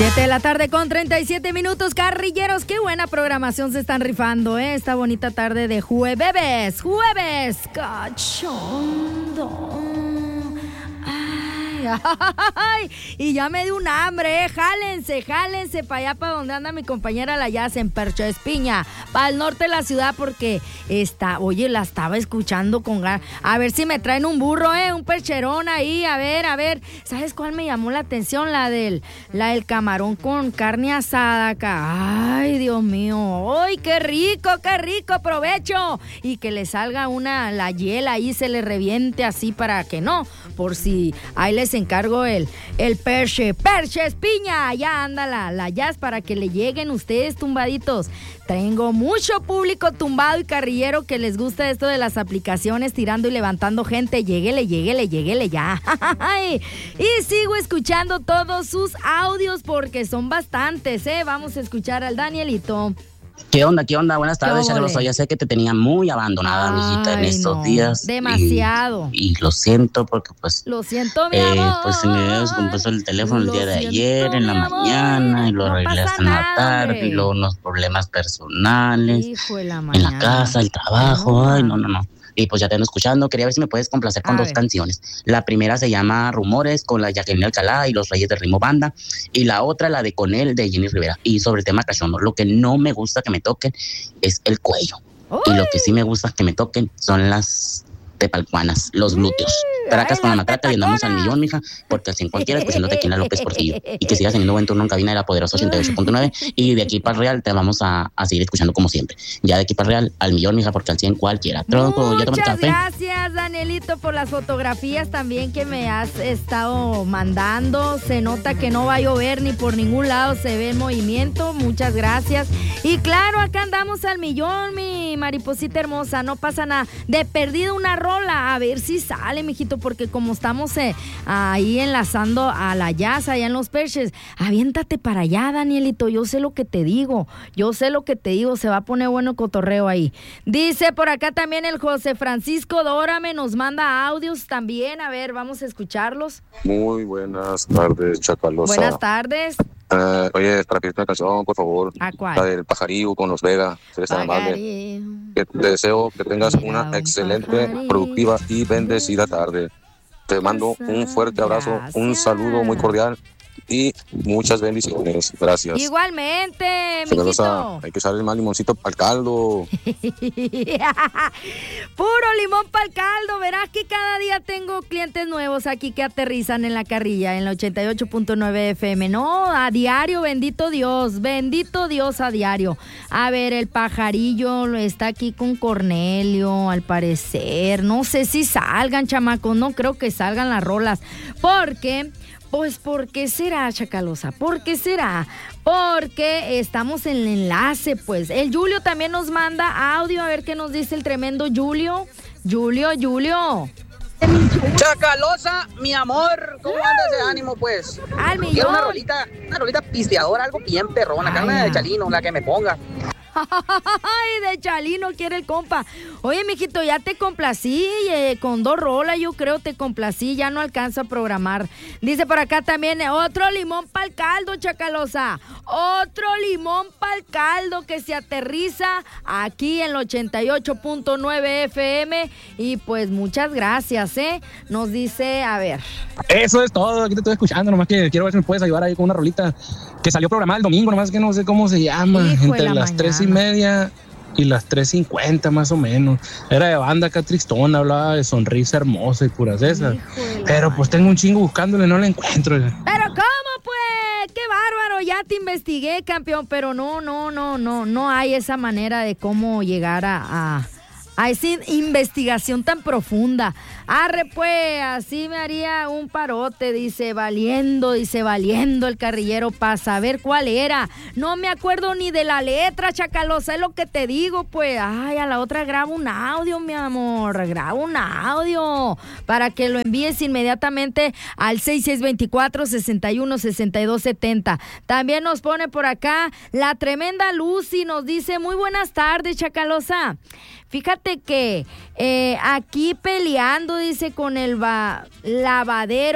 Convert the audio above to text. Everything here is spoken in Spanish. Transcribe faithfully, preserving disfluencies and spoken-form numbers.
siete de la tarde con treinta y siete minutos, carrilleros, qué buena programación se están rifando, ¿eh? Esta bonita tarde de jueves, jueves, cachondo. Ay, ay, y ya me dio un hambre, ¿eh? Jálense, jálense para allá, para donde anda mi compañera la Yas, en Percho Espiña, para el norte de la ciudad, porque está, oye, la estaba escuchando con ganas. A ver si me traen un burro, ¿eh? Un percherón ahí, a ver, a ver. ¿Sabes cuál me llamó la atención? La del, la del camarón con carne asada acá. Ay, Dios mío. ¡Ay, qué rico, qué rico! ¡Provecho! Y que le salga una, la hiela ahí, se le reviente así para que no, por si ahí les encargo el, el perche, perche espiña, ya anda la, la jazz para que le lleguen ustedes tumbaditos. Tengo mucho público tumbado y carrillero que les gusta esto de las aplicaciones, tirando y levantando gente. Lléguele, lléguele, lléguele ya. Y sigo escuchando todos sus audios porque son bastantes, ¿eh? Vamos a escuchar al Danielito. ¿Qué onda? ¿Qué onda? Buenas tardes, Chacalosa. Ya sé que te tenía muy abandonada, Ay, mijita, en estos no, días. demasiado. Y, y lo siento porque, pues... Lo siento, mi eh, amor. Pues se me había descompuesto el teléfono el Lo día de siento, ayer, en la mi amor. mañana, y lo No arreglé pasa hasta en la nada, tarde, hombre. y luego unos problemas personales, Hijo de la en mañana. la casa, el trabajo, No. ay, no, no, no. Y pues ya te ando escuchando, quería ver si me puedes complacer con A dos ver. canciones. La primera se llama Rumores, con la Jacqueline Alcalá y los Reyes del Ritmo Banda, y la otra, la de Con él, de Jenny Rivera. Y sobre el tema cachondo, lo que no me gusta que me toquen es el cuello. Uy. Y lo que sí me gusta que me toquen son las tepalcuanas, los glúteos. Tracas Ay, con la las matraca y andamos al tetaconas. millón, mija, porque al cien cualquiera, escuchando Tequila López Portillo. Y que sigas teniendo buen turno en cabina de la poderosa ochenta y ocho punto nueve. Y de aquí para el Real te vamos a, a seguir escuchando como siempre. Ya de aquí para el Real, al millón, mija, porque al cien cualquiera. Tronco, ya tomaste Muchas café. gracias, Danielito, por las fotografías también que me has estado mandando. Se nota que no va a llover ni por ningún lado, se ve el movimiento. Muchas gracias. Y claro, acá andamos al millón, mi mariposita hermosa. No pasa nada. De perdido una rola, a ver si sale, mijito, porque como estamos eh, ahí enlazando a la jazz allá en los perches, aviéntate para allá, Danielito. Yo sé lo que te digo. Yo sé lo que te digo. Se va a poner bueno el cotorreo ahí. Dice por acá también el José Francisco Dórame, nos manda audios también. A ver, vamos a escucharlos. Muy buenas tardes, Chacalosa. Buenas tardes. Uh, oye, para pedirte una canción, por favor. ¿A cuál? La del Pajarillo con los Vega. Si eres tan amable. Pajarillo. Que te deseo que tengas Mira, una un excelente, pajarillo. productiva y bendecida tarde. Te mando un fuerte abrazo, un Gracias. saludo muy cordial y muchas bendiciones. Gracias. Igualmente, Chacalosa, mijito. hay que echarle más limoncito para el caldo. Puro limón para el caldo. Verás que cada día tengo clientes nuevos aquí que aterrizan en la carrilla, en la ochenta y ocho punto nueve F M. No, a diario, bendito Dios, bendito Dios a diario. A ver, el pajarillo está aquí con Cornelio, al parecer. No sé si salgan, chamacos, no creo que salgan las rolas. Porque... Pues, ¿por qué será, Chacalosa? ¿Por qué será? Porque estamos en el enlace, pues. El Julio también nos manda audio, a ver qué nos dice el tremendo Julio. Julio, Julio. Chacalosa, mi amor, ¿cómo andas de ánimo, pues? Al millón. Quiero una rolita, una rolita pisteadora, algo bien perrona, acá una de Chalino, la que me ponga. Ay, de Chalino quiere el compa. Oye, mijito, ya te complací eh, con dos rolas, yo creo te complací, ya no alcanzo a programar. Dice por acá también, eh, otro limón para el caldo, Chacalosa. Otro limón para el caldo que se aterriza aquí en el ochenta y ocho punto nueve F M. Y pues muchas gracias, ¿eh? Nos dice, a ver. Eso es todo, aquí te estoy escuchando, nomás que quiero ver si me puedes ayudar ahí con una rolita que salió programada el domingo, nomás que no sé cómo se llama, Hijo de entre la las mañana. tres y media y las tres cincuenta más o menos. Era de banda acá tristona, hablaba de sonrisa hermosa y puras esas. Hijo de la Pero pues tengo un chingo buscándole, no la encuentro. Pero ¿cómo pues? ¡Qué bárbaro! Ya te investigué, campeón, pero no, no, no, no, no hay esa manera de cómo llegar a, a, a esa investigación tan profunda. Arre pues, así me haría un parote, dice, valiendo, dice, valiendo el carrillero para saber cuál era. No me acuerdo ni de la letra, Chacalosa, es lo que te digo, pues. Ay, a la otra grabo un audio, mi amor, grabo un audio para que lo envíes inmediatamente al seis seis dos cuatro, seis uno, seis dos siete cero. También nos pone por acá la tremenda Lucy, nos dice, muy buenas tardes, Chacalosa. Fíjate que eh, aquí peleando, dice, con el ba- lavadero.